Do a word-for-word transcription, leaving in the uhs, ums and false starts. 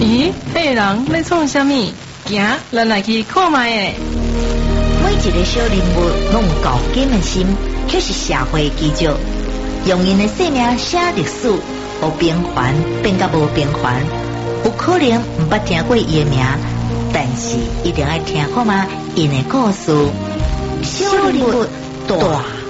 咦，迄个人在创啥物？行，咱来去看卖诶。 每一个小人物拢有高见的心，却是社会基石，用因的生命写历史，有平凡变甲无平凡。有可能毋捌听过伊的名，但是一定要听看嘛因的故事。小人物大